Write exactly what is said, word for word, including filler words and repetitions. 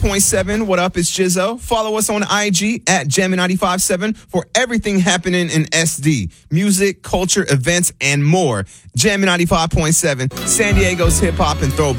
point seven. What up? It's Jizzo. Follow us on I G at Jammin' ninety-five point seven for everything happening in S D. Music, culture, events, and more. Jammin' ninety-five point seven, San Diego's hip-hop and throwback.